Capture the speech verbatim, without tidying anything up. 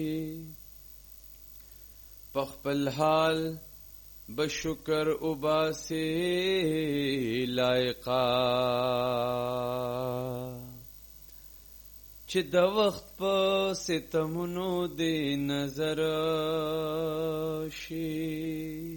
پخپل حال بشکر اباسی لائقا چې د وخت په ستمونو دی نظر شي